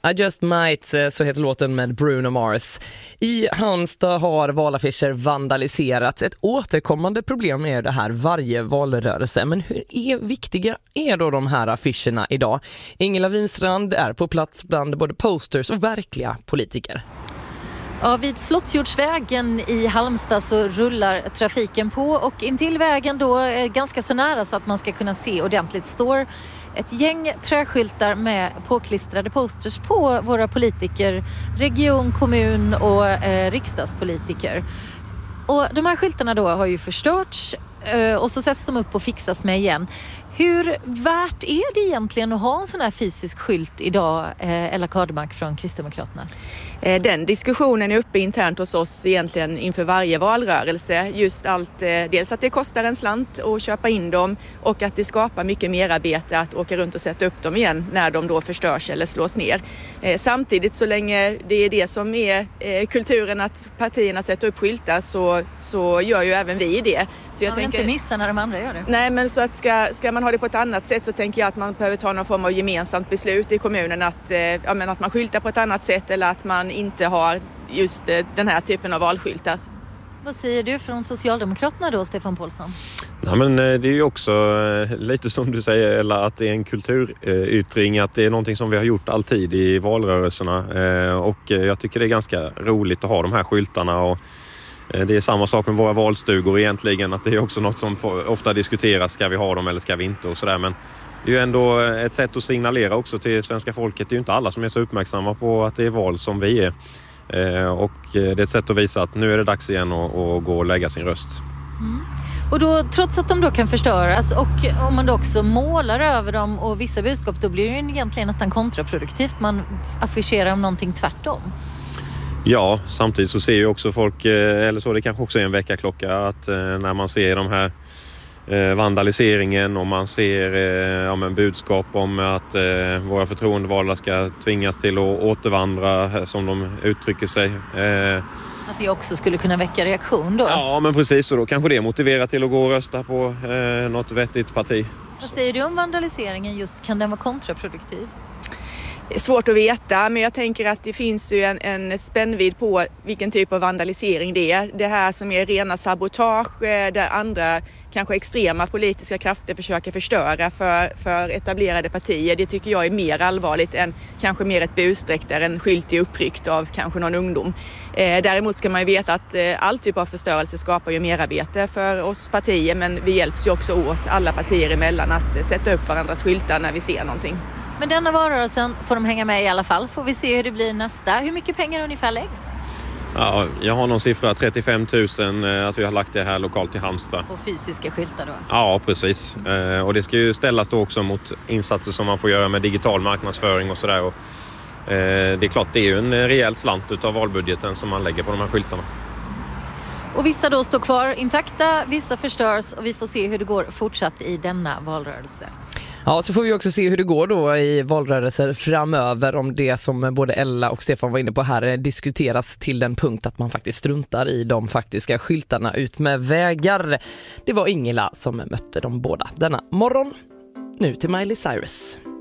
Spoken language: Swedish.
I Just Might, så heter låten med Bruno Mars. I Halmstad har valaffischer vandaliserats. Ett återkommande problem är det här varje valrörelse. Men hur viktiga är då de här affischerna idag? Ingela Winstrand är på plats bland både posters och verkliga politiker. Ja, vid Slottsjordsvägen i Halmstad så rullar trafiken på och intill vägen då ganska så nära så att man ska kunna se ordentligt står ett gäng träskyltar med påklistrade posters på våra politiker, region, kommun och riksdagspolitiker. Och de här skyltarna då har ju förstörts och så sätts de upp och fixas med igen. Hur värt är det egentligen att ha en sån här fysisk skylt idag, Ella Kademark från Kristdemokraterna? Den diskussionen är uppe internt hos oss egentligen inför varje valrörelse. Just dels att det kostar en slant att köpa in dem och att det skapar mycket mer arbete att åka runt och sätta upp dem igen när de då förstörs eller slås ner. Samtidigt så länge det är det som är kulturen att partierna sätter upp skyltar så gör ju även vi det. Så jag tänker inte missa när de andra gör det. Nej, men så att ska man ha det på ett annat sätt så tänker jag att man behöver ta någon form av gemensamt beslut i kommunen att man skyltar på ett annat sätt eller att man inte har just den här typen av valskyltar. Vad säger du från Socialdemokraterna då, Stefan Paulsson? Ja, men det är ju också lite som du säger, eller att det är en kulturyttring, att det är någonting som vi har gjort alltid i valrörelserna och jag tycker det är ganska roligt att ha de här skyltarna och det är samma sak med våra valstugor egentligen, att det är också något som ofta diskuteras, ska vi ha dem eller ska vi inte och sådär, men det är ju ändå ett sätt att signalera också till svenska folket. Det är ju inte alla som är så uppmärksamma på att det är val som vi är. Och det är ett sätt att visa att nu är det dags igen att gå och lägga sin röst. Mm. Och då, trots att de då kan förstöras och om man då också målar över dem och vissa budskap, då blir det ju egentligen nästan kontraproduktivt. Man affischerar om någonting tvärtom. Ja, samtidigt så ser ju också folk, eller så det kanske också är en väckarklocka, att när man ser de här vandaliseringen och man ser budskap om att våra förtroendevalda ska tvingas till att återvandra, som de uttrycker sig. Att det också skulle kunna väcka reaktion då? Ja, men precis, och då kanske det motiverar till att gå och rösta på något vettigt parti. Vad säger du om vandaliseringen just? Kan den vara kontraproduktiv? Det är svårt att veta, men jag tänker att det finns ju en spännvidd på vilken typ av vandalisering det är. Det här som är rena sabotage där andra kanske extrema politiska krafter försöker förstöra för etablerade partier. Det tycker jag är mer allvarligt än kanske mer ett busstreck där en skylt är uppryckt av kanske någon ungdom. Däremot ska man ju veta att all typ av förstörelse skapar ju merarbete för oss partier, men vi hjälps ju också åt alla partier emellan att sätta upp varandras skyltar när vi ser någonting. Men denna valrörelsen får de hänga med i alla fall. Får vi se hur det blir nästa. Hur mycket pengar ungefär läggs? Ja, jag har någon siffra, 35 000 att vi har lagt det här lokalt i Halmstad. På fysiska skyltar då? Ja, precis. Och det ska ju ställas då också mot insatser som man får göra med digital marknadsföring och sådär. Och det är klart, det är ju en rejäl slant utav valbudgeten som man lägger på de här skyltarna. Och vissa då står kvar intakta, vissa förstörs och vi får se hur det går fortsatt i denna valrörelse. Ja, så får vi också se hur det går då i valrörelser framöver, om det som både Ella och Stefan var inne på här diskuteras till den punkt att man faktiskt struntar i de faktiska skyltarna ut med vägar. Det var Ingela som mötte dem båda denna morgon. Nu till Miley Cyrus.